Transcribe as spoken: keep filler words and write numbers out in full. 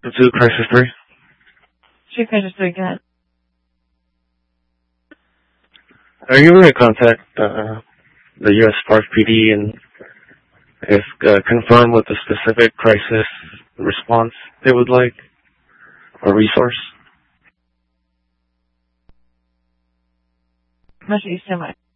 To Crisis three. Two Crisis three, go ahead. Are you going to contact uh, the U S Parks P D and if uh, confirm what the specific crisis response they would like or resource? Much you so much.